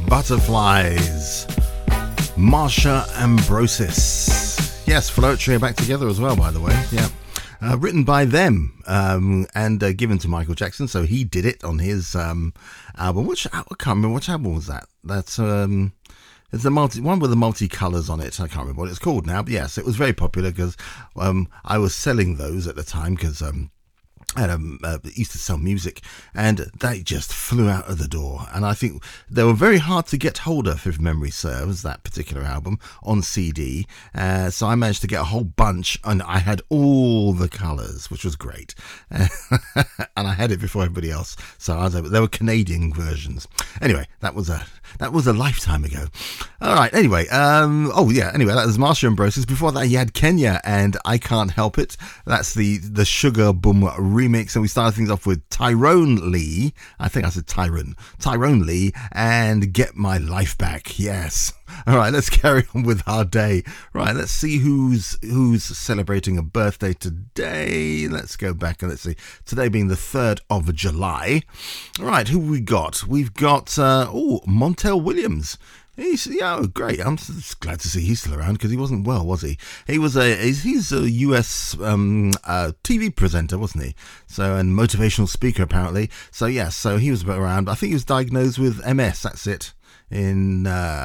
Butterflies, Marsha Ambrosis. Yes, Floetry are back together as well, by the way. Yeah, written by them and given to Michael Jackson, so he did it on his album. I can't remember which album was that. That's it's the one with the multicolours on it. I can't remember what it's called now, but yes, it was very popular because I was selling those at the time because I used to sell music, and they just flew out of the door. And I think they were very hard to get hold of, if memory serves, that particular album on CD. So I managed to get a whole bunch, and I had all the colours, which was great. And I had it before everybody else. So they were Canadian versions. Anyway, that was a lifetime ago. All right. Anyway, anyway, that was Marsha Ambrosis. Before that, you had Kenya and I Can't Help It. That's the Sugar Boom remix, and we started things off with Tyrone Lee. I think I said Tyrone Lee and Get My Life Back. Yes. All right, let's carry on with our day. Right, let's see who's celebrating a birthday today. Let's go back and let's see. Today being the 3rd of July. All right, who we got? We've got Montel Williams. He's great. I'm glad to see he's still around because he wasn't well, was he? He's a US TV presenter, wasn't he? So, and motivational speaker apparently. So yes, so he was around. I think he was diagnosed with MS. That's it, in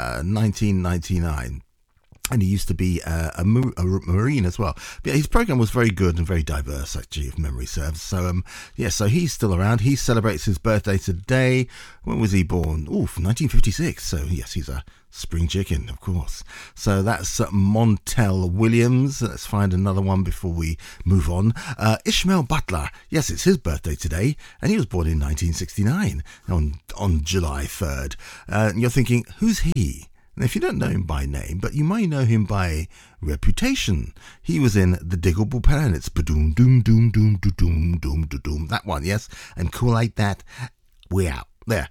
1999. And he used to be a Marine as well. But yeah, his program was very good and very diverse, actually, if memory serves. So, so he's still around. He celebrates his birthday today. When was he born? 1956. So, yes, he's a spring chicken, of course. So that's Montel Williams. Let's find another one before we move on. Ishmael Butler. Yes, it's his birthday today. And he was born in 1969 on July 3rd. And you're thinking, who's he? And if you don't know him by name, but you might know him by reputation. He was in The Digable Planets. Ba-doom, doom, doom, doom, doom, doom, doom, doom. That one, yes. And Cool Like That, We Out. There.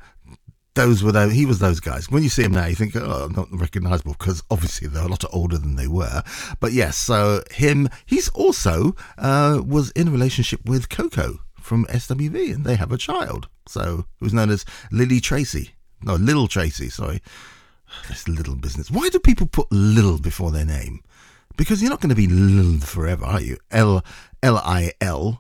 He was those guys. When you see him now, you think, not recognisable, because obviously they're a lot older than they were. But yes, so he's also was in a relationship with Coco from SWV, and they have a child. So, who's known as Lil Tracy, sorry. This little business. Why do people put Lil before their name? Because you're not going to be Lil forever, are you? Lil.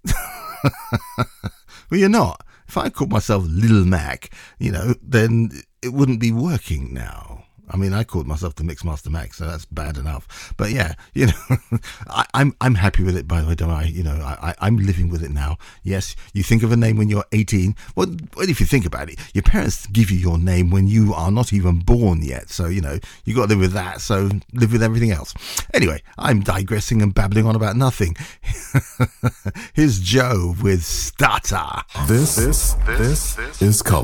Well, you're not. If I called myself Lil Mac, then it wouldn't be working now. I mean, I called myself the Mixmaster Mac, so that's bad enough. But yeah, I'm happy with it, by the way, don't I? I'm living with it now. Yes, you think of a name when you're 18. Well, if you think about it, your parents give you your name when you are not even born yet. So, you got to live with that. So live with everything else. Anyway, I'm digressing and babbling on about nothing. Here's Joe with Starter. This is Color.